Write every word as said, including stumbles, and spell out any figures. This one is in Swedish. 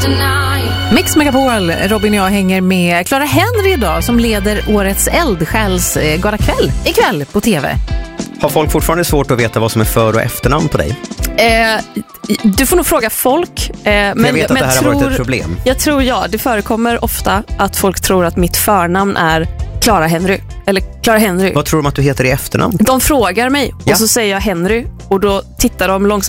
Mix Megapol, Robin och jag hänger med Clara Henry idag som leder årets eldsjäls Goda kväll ikväll på T V. Har folk fortfarande svårt att veta vad som är för- och efternamn på dig? Eh, du får nog fråga folk. Eh, men jag vet att men det här tror, har varit ett problem. Jag tror ja, det förekommer ofta att folk tror att mitt förnamn är Clara Henry. Eller Clara Henry. Vad tror de att du heter i efternamn? De frågar mig Ja. och så säger jag Henry och då tittar de långsamt